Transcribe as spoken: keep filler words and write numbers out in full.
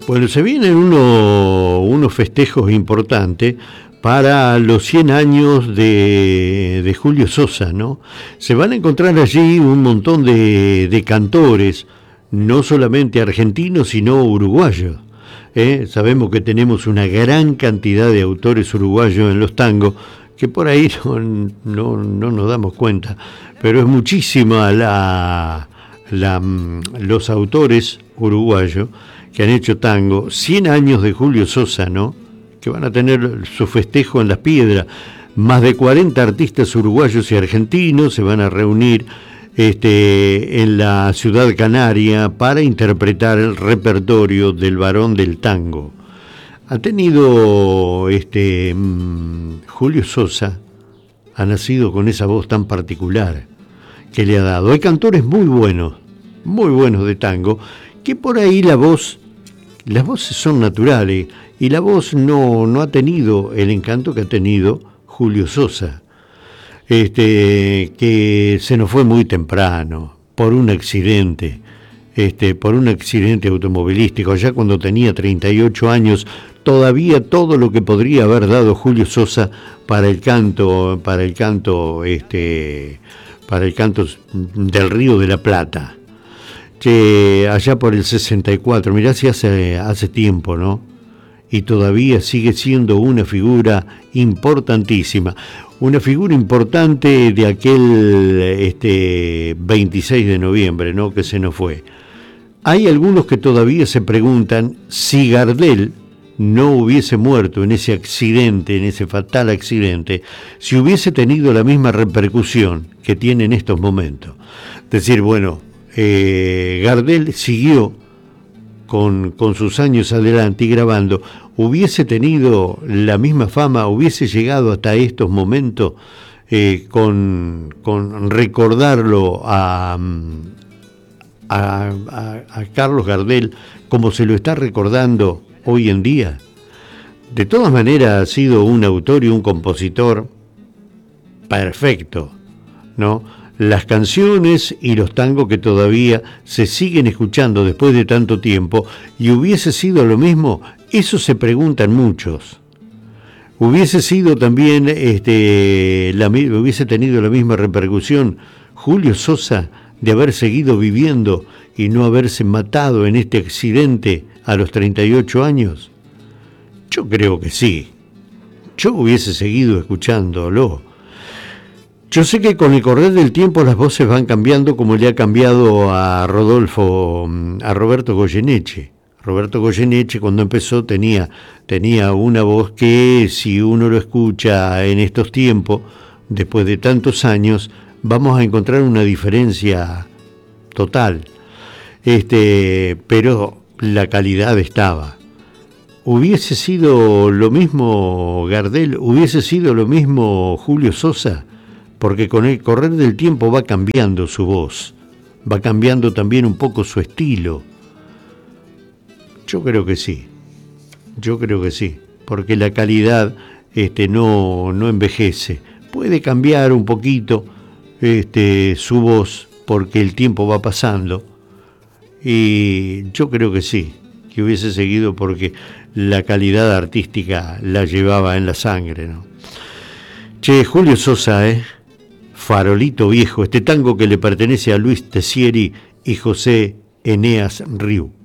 Bueno, se vienen uno, unos festejos importantes para los cien años de, de Julio Sosa, ¿no? Se van a encontrar allí un montón de, de cantores, no solamente argentinos, sino uruguayos. ¿eh? Sabemos que tenemos una gran cantidad de autores uruguayos en los tangos, que por ahí no, no, no nos damos cuenta, pero es muchísima la, la, los autores uruguayos que han hecho tango. Cien años de Julio Sosa, ¿no? Que van a tener su festejo en Las Piedras. Más de cuarenta artistas uruguayos y argentinos se van a reunir este, en la ciudad canaria para interpretar el repertorio del varón del tango. Ha tenido este mmm, Julio Sosa, ha nacido con esa voz tan particular que le ha dado. Hay cantores muy buenos, muy buenos de tango, que por ahí la voz, las voces son naturales y la voz no, no ha tenido el encanto que ha tenido Julio Sosa, este, que se nos fue muy temprano por un accidente, este, por un accidente automovilístico, ya cuando tenía treinta y ocho años. Todavía todo lo que podría haber dado Julio Sosa para el canto, para el canto, este, para el canto del Río de la Plata, que allá por el sesenta y cuatro, mirá si hace, hace tiempo, ¿no? Y todavía sigue siendo una figura importantísima, una figura importante de aquel este, veintiséis de noviembre, ¿no? Que se nos fue. Hay algunos que todavía se preguntan si Gardel no hubiese muerto en ese accidente, en ese fatal accidente, si hubiese tenido la misma repercusión que tiene en estos momentos. Decir, bueno, eh, Gardel siguió con, con sus años adelante y grabando, hubiese tenido la misma fama, hubiese llegado hasta estos momentos eh, con, con recordarlo a, a, a, a Carlos Gardel como se lo está recordando hoy en día. De todas maneras ha sido un autor y un compositor perfecto, ¿no? Las canciones y los tangos que todavía se siguen escuchando después de tanto tiempo, y hubiese sido lo mismo, eso se preguntan muchos. Hubiese sido también, este, la, hubiese tenido la misma repercusión Julio Sosa de haber seguido viviendo y no haberse matado en este accidente a los treinta y ocho años. Yo creo que sí. Yo hubiese seguido escuchándolo. Yo sé que con el correr del tiempo las voces van cambiando, como le ha cambiado a Rodolfo, a Roberto Goyeneche. Roberto Goyeneche cuando empezó tenía, tenía una voz que, si uno lo escucha en estos tiempos, después de tantos años, vamos a encontrar una diferencia total. Este, pero la calidad estaba. ¿Hubiese sido lo mismo Gardel? ¿Hubiese sido lo mismo Julio Sosa? Porque con el correr del tiempo va cambiando su voz, va cambiando también un poco su estilo. Yo creo que sí, yo creo que sí, porque la calidad este, no, no envejece. Puede cambiar un poquito este, su voz porque el tiempo va pasando, y yo creo que sí, que hubiese seguido porque la calidad artística la llevaba en la sangre, ¿no? Che, Julio Sosa, ¿eh? Farolito Viejo, este tango que le pertenece a Luis Tessieri y José Eneas Riu.